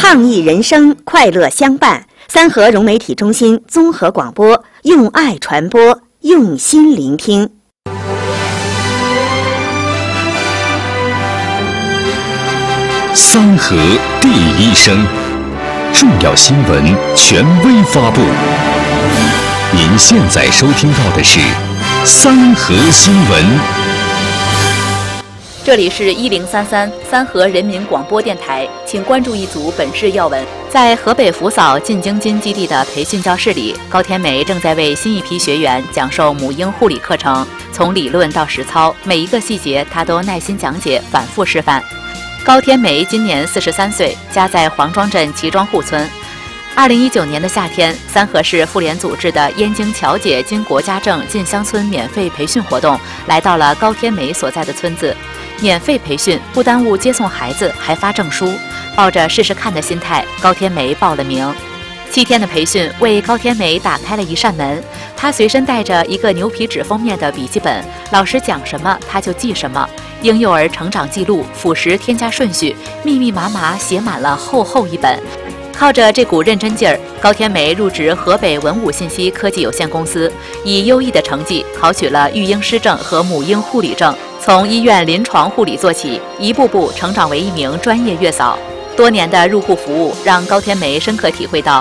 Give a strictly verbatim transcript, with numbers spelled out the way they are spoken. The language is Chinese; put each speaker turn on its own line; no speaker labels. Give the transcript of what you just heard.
倡议人生，快乐相伴。三河融媒体中心综合广播，用爱传播，用心聆听。
三河第一声，重要新闻权威发布。您现在收听到的是三河新闻。
这里是一零三三三河人民广播电台，请关注一组本市要闻。在河北扶嫂进京津基地的培训教室里，高天梅正在为新一批学员讲授母婴护理课程，从理论到实操，每一个细节她都耐心讲解，反复示范。高天梅今年四十三岁，家在黄庄镇齐庄户村。二零一九年的夏天，三河市妇联组织的燕京侨姐经国家证进乡村免费培训活动，来到了高天梅所在的村子。免费培训不耽误接送孩子，还发证书。抱着试试看的心态，高天梅报了名。七天的培训为高天梅打开了一扇门。她随身带着一个牛皮纸封面的笔记本，老师讲什么她就记什么。婴幼儿成长记录、辅食添加顺序，密密麻麻写满了厚厚一本。靠着这股认真劲儿，高天梅入职河北文武信息科技有限公司，以优异的成绩考取了育婴师证和母婴护理证。从医院临床护理做起，一步步成长为一名专业月嫂。多年的入户服务让高天梅深刻体会到